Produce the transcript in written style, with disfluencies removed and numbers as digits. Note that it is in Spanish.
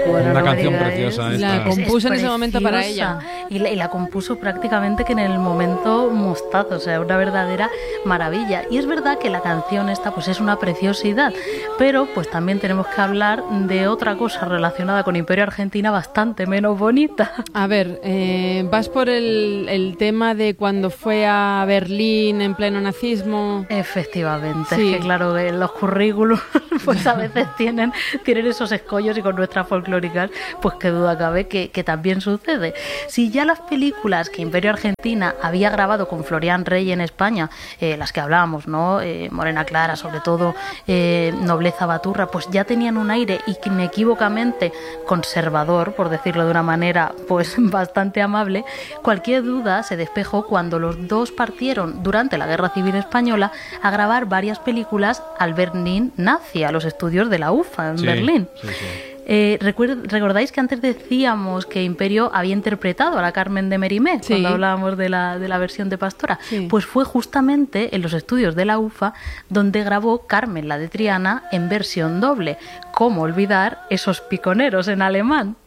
Bueno, una no canción me digáis. preciosa La esta. compuso en ese momento para preciosa. ella. Y la compuso prácticamente que en el momento mostazo, o sea, una verdadera maravilla. Y es verdad que la canción esta pues es una preciosidad, pero pues también tenemos que hablar de otra cosa relacionada con Imperio Argentina bastante menos bonita. A ver, ¿vas por el tema de cuando fue a Berlín en pleno nazismo? Efectivamente, Sí. es que claro, los currículos pues a veces tienen esos escollos y con nuestras folclóricas pues qué duda cabe que también sucede. Si ya las películas que Imperio Argentina había grabado con Florian Rey en España, las que hablábamos, ¿no? Morena Clara, sobre todo, Nobleza Baturra, pues ya tenían un aire inequívocamente conservador, por decirlo de una manera pues bastante amable, cualquier duda se despejó cuando los dos partieron durante la Guerra Civil Española a grabar varias películas al Berlín nazi, a los estudios de la UFA en Berlín. Sí. ¿Recordáis que antes decíamos que Imperio había interpretado a la Carmen de Mérimée Sí. cuando hablábamos de la versión de Pastora? Sí. Pues fue justamente en los estudios de la UFA donde grabó Carmen la de Triana en versión doble. ¿Cómo olvidar esos piconeros en alemán?